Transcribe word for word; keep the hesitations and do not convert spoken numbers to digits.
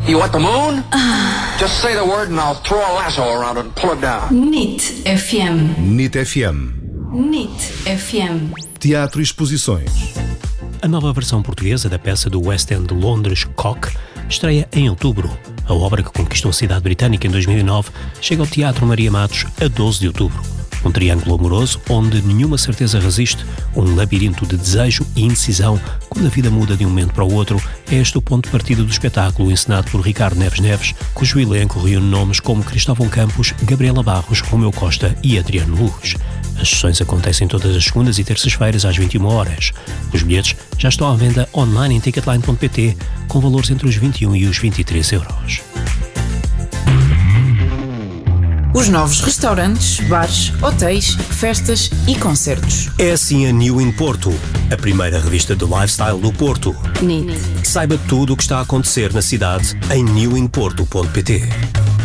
You want the moon? Just say the word and I'll throw a lasso around it and pull it down. N I T F M. N I T F M. N I T F M. Teatro e exposições. A nova versão portuguesa da peça do West End de Londres, Cock, estreia em outubro. A obra, que conquistou a cidade britânica em dois mil e nove, chega ao Teatro Maria Matos a doze de outubro. Um triângulo amoroso onde nenhuma certeza resiste, um labirinto de desejo e indecisão quando a vida muda de um momento para o outro, é este o ponto de partida do espetáculo encenado por Ricardo Neves Neves, cujo elenco reúne nomes como Cristóvão Campos, Gabriela Barros, Romeu Costa e Adriano Luz. As sessões acontecem todas as segundas e terças-feiras às vinte e uma horas. Os bilhetes já estão à venda online em ticketline ponto pt, com valores entre os vinte e um e os vinte e três euros. Os novos restaurantes, bares, hotéis, festas e concertos. É assim a New in Porto, a primeira revista de lifestyle do Porto. N I T. Saiba tudo o que está a acontecer na cidade em new in porto ponto pt.